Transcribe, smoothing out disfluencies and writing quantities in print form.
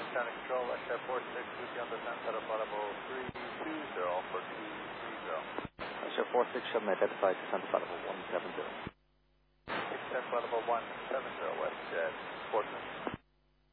Center Control, WestJet 46, with you on descent, set up level 320 for 230. WestJet 46, show me identified descent level 170. Descent level 170, WestJet 46.